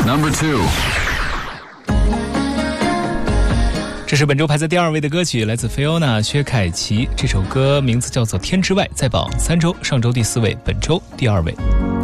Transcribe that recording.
Number 2。 这是本周排在第2位的歌曲，来自菲欧娜·薛凯琪。这首歌名字叫做《天之外》，在榜3周，上周第4位，本周第2位。